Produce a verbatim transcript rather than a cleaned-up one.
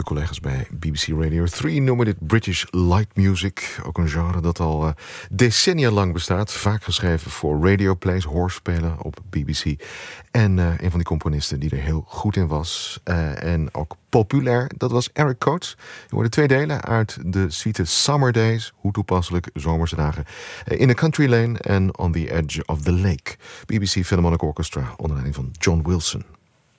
collega's bij B B C Radio drie noemen dit British light music. Ook een genre dat al uh, decennia lang bestaat. Vaak geschreven voor radioplays, hoorspelen op B B C. En uh, een van die componisten die er heel goed in was. Uh, en ook populair, dat was Eric Coates. Je hoorde twee delen uit de suite Summer Days. Hoe toepasselijk, zomerse dagen. Uh, in a Country Lane en On the Edge of the Lake. B B C Philharmonic Orchestra onder leiding van John Wilson.